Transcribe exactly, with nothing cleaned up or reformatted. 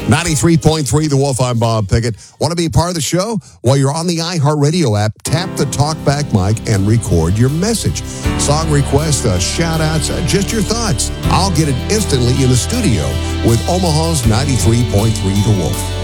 ninety-three point three The Wolf, I'm Bob Pickett. Want to be a part of the show? While you're on the iHeartRadio app, tap the talkback mic and record your message. Song requests, uh, shout-outs, uh, just your thoughts. I'll get it instantly in the studio with Omaha's ninety-three point three The Wolf.